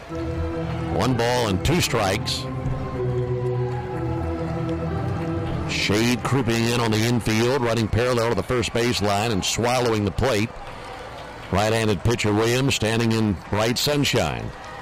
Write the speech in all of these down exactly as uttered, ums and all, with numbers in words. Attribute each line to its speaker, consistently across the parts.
Speaker 1: One ball and two strikes. Shade creeping in on the infield, running parallel to the first baseline and swallowing the plate. Right-handed pitcher Williams standing in bright sunshine.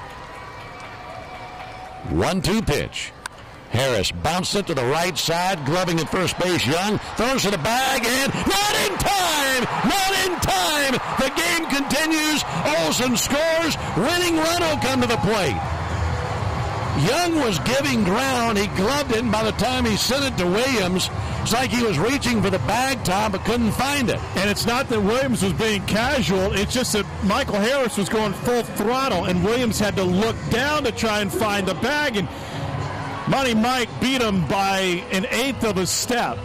Speaker 1: one two pitch. Harris bounced it to the right side, gloving at first base. Young throws to the bag, and not in time! Not in time! The game continues. Olsen scores. Winning run will come to the plate. Young was giving ground. He gloved it, and by the time he sent it to Williams, it's like he was reaching for the bag, Tom, but couldn't find it.
Speaker 2: And it's not that Williams was being casual. It's just that Michael Harris was going full throttle, and Williams had to look down to try and find the bag, and Money Mike beat him by an eighth of a step.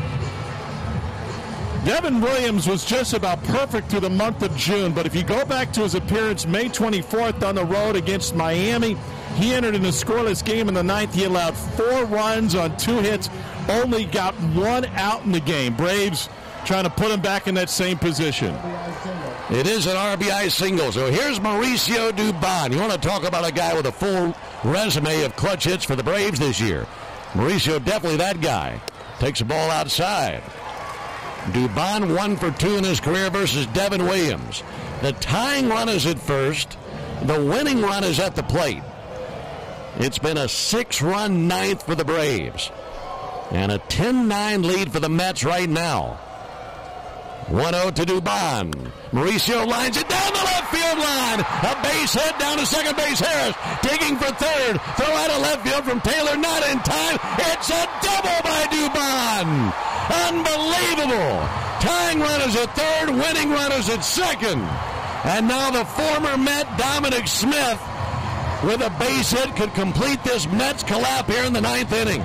Speaker 2: Devin Williams was just about perfect through the month of June, but if you go back to his appearance May twenty-fourth on the road against Miami, he entered in a scoreless game in the ninth. He allowed four runs on two hits, only got one out in the game. Braves trying to put him back in that same position.
Speaker 1: It is an R B I single. So here's Mauricio Dubon. You want to talk about a guy with a full resume of clutch hits for the Braves this year. Mauricio, definitely that guy. Takes the ball outside. Dubon one for two in his career versus Devin Williams. The tying run is at first. The winning run is at the plate. It's been a six-run ninth for the Braves. And a ten nine lead for the Mets right now. one oh to Dubon. Mauricio lines it down the left field line. A base hit down to second base. Harris digging for third. Throw out of left field from Taylor. Not in time. It's a double by Dubon. Unbelievable. Tying run is at third. Winning run is at second. And now the former Met Dominic Smith with a base hit could complete this Mets collapse here in the ninth inning.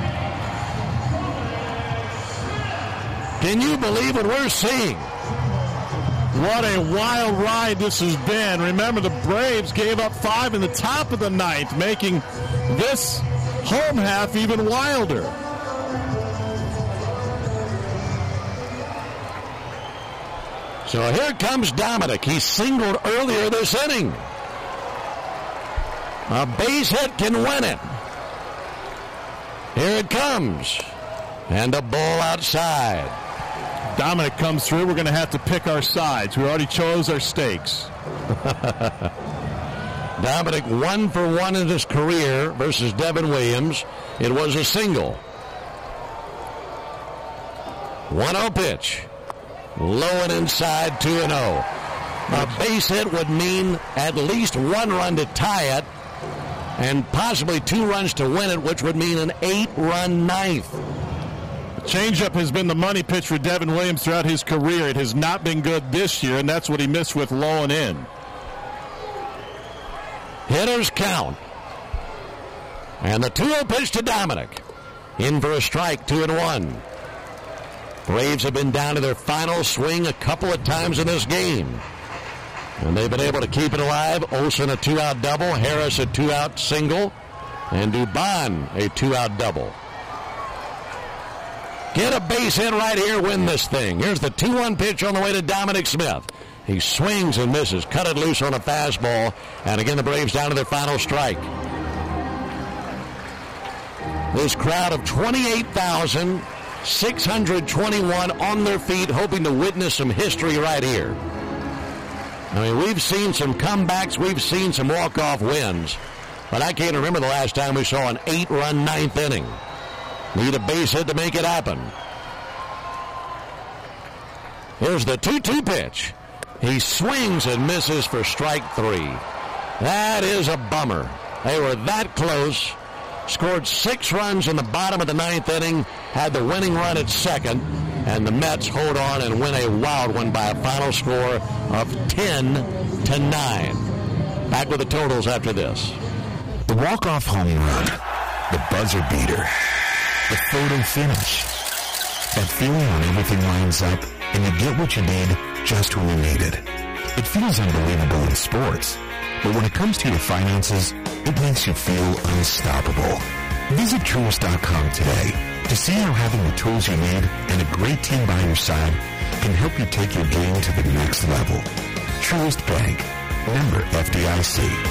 Speaker 1: Can you believe what we're seeing?
Speaker 2: What a wild ride this has been. Remember, the Braves gave up five in the top of the ninth, making this home half even wilder.
Speaker 1: So here comes Dominic. He singled earlier this inning. A base hit can win it. Here it comes. And a ball outside.
Speaker 2: Dominic comes through. We're going to have to pick our sides. We already chose our stakes.
Speaker 1: Dominic one for one in his career versus Devin Williams. It was a single. one oh pitch. Low and inside, two and oh. A base hit would mean at least one run to tie it and possibly two runs to win it, which would mean an eight-run ninth.
Speaker 2: Changeup has been the money pitch for Devin Williams throughout his career. It has not been good this year, and that's what he missed with low and in.
Speaker 1: Hitters count. And the two oh pitch to Dominic. In for a strike, two and one. Braves have been down to their final swing a couple of times in this game. And they've been able to keep it alive. Olsen a two-out double. Harris a two-out single. And Dubon a two-out double. Get a base hit right here, win this thing. Here's the two one pitch on the way to Dominic Smith. He swings and misses. Cut it loose on a fastball. And again, the Braves down to their final strike. This crowd of twenty-eight thousand six hundred twenty-one on their feet, hoping to witness some history right here. I mean, we've seen some comebacks. We've seen some walk-off wins. But I can't remember the last time we saw an eight-run ninth inning. Need a base hit to make it happen. Here's the two two pitch. He swings and misses for strike three. That is a bummer. They were that close. Scored six runs in the bottom of the ninth inning. Had the winning run at second. And the Mets hold on and win a wild one by a final score of ten to nine. Back with the totals after this.
Speaker 3: The walk-off home run. The buzzer beater. The photo finish. That feeling when everything lines up and you get what you need just when you need it. It feels unbelievable in sports, but when it comes to your finances, it makes you feel unstoppable. Visit Truist dot com today to see how having the tools you need and a great team by your side can help you take your game to the next level. Truist Bank. Member F D I C.